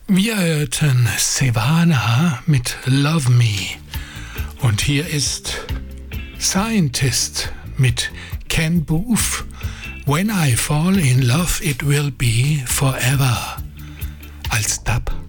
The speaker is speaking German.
Wir hörten Sevana mit Love Me. Und hier ist Scientist mit Ken Booth. When I fall in love, it will be forever. Als Dub.